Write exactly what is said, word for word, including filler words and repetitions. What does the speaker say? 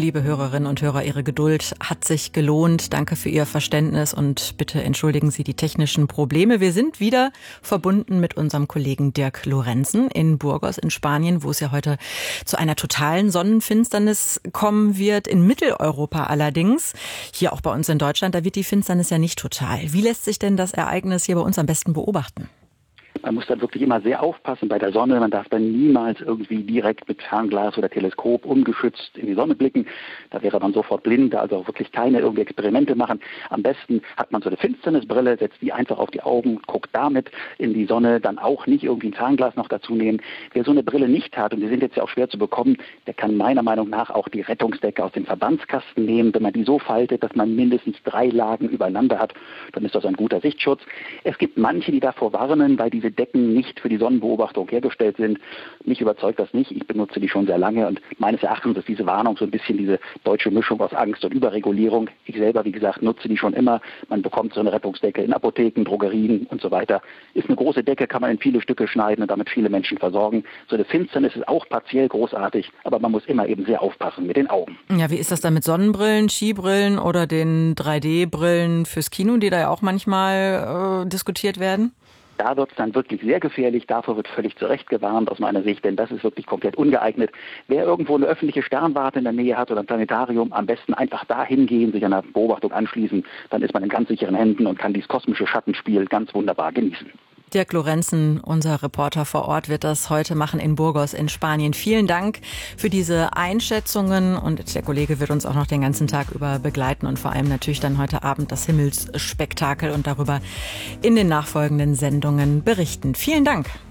Liebe Hörerinnen und Hörer, Ihre Geduld hat sich gelohnt. Danke für Ihr Verständnis und bitte entschuldigen Sie die technischen Probleme. Wir sind wieder verbunden mit unserem Kollegen Dirk Lorenzen in Burgos in Spanien, wo es ja heute zu einer totalen Sonnenfinsternis kommen wird. In Mitteleuropa allerdings, hier auch bei uns in Deutschland, da wird die Finsternis ja nicht total. Wie lässt sich denn das Ereignis hier bei uns am besten beobachten? Man muss dann wirklich immer sehr aufpassen bei der Sonne. Man darf dann niemals irgendwie direkt mit Fernglas oder Teleskop ungeschützt in die Sonne blicken. Da wäre man sofort blind, also auch wirklich keine irgendwie Experimente machen. Am besten hat man so eine Finsternisbrille, setzt die einfach auf die Augen, guckt damit in die Sonne, dann auch nicht irgendwie ein Fernglas noch dazu nehmen. Wer so eine Brille nicht hat, und die sind jetzt ja auch schwer zu bekommen, der kann meiner Meinung nach auch die Rettungsdecke aus dem Verbandskasten nehmen. Wenn man die so faltet, dass man mindestens drei Lagen übereinander hat, dann ist das ein guter Sichtschutz. Es gibt manche, die davor warnen, weil diese Decken nicht für die Sonnenbeobachtung hergestellt sind. Mich überzeugt das nicht. Ich benutze die schon sehr lange und meines Erachtens ist diese Warnung so ein bisschen diese deutsche Mischung aus Angst und Überregulierung. Ich selber, wie gesagt, nutze die schon immer. Man bekommt so eine Rettungsdecke in Apotheken, Drogerien und so weiter. Ist eine große Decke, kann man in viele Stücke schneiden und damit viele Menschen versorgen. So eine Finsternis ist auch partiell großartig, aber man muss immer eben sehr aufpassen mit den Augen. Ja, wie ist das dann mit Sonnenbrillen, Skibrillen oder den drei D Brillen fürs Kino, die da ja auch manchmal äh, diskutiert werden? Da wird es dann wirklich sehr gefährlich. Davor wird völlig zu Recht gewarnt aus meiner Sicht, denn das ist wirklich komplett ungeeignet. Wer irgendwo eine öffentliche Sternwarte in der Nähe hat oder ein Planetarium, am besten einfach da hingehen, sich einer Beobachtung anschließen. Dann ist man in ganz sicheren Händen und kann dieses kosmische Schattenspiel ganz wunderbar genießen. Dirk Lorenzen, unser Reporter vor Ort, wird das heute machen in Burgos in Spanien. Vielen Dank für diese Einschätzungen und der Kollege wird uns auch noch den ganzen Tag über begleiten und vor allem natürlich dann heute Abend das Himmelsspektakel und darüber in den nachfolgenden Sendungen berichten. Vielen Dank.